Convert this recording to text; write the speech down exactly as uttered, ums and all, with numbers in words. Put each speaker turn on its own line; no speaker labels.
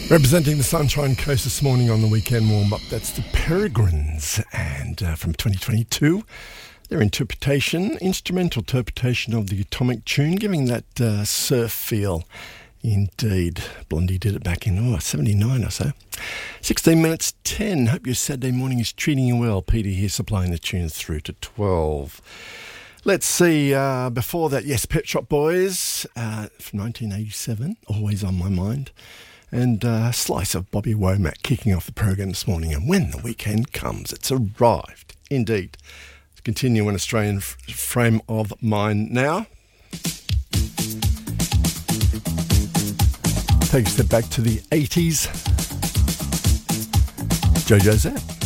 Representing the Sunshine Coast this morning on the weekend warm-up, that's the Peregrines, and uh, from twenty twenty-two, their interpretation, instrumental interpretation of the Atomic tune, giving that uh, surf feel. Indeed, Blondie did it back in, oh, seventy-nine or so. sixteen minutes ten, hope your Saturday morning is treating you well. Peter here supplying the tunes through to twelve. Let's see, uh, before that, yes, Pet Shop Boys uh, from nineteen eighty-seven, always on my mind. And uh, a slice of Bobby Womack kicking off the program this morning. And when the weekend comes, it's arrived. Indeed. To continue an Australian f- frame of mind now. Take a step back to the eighties. Jojo Zap.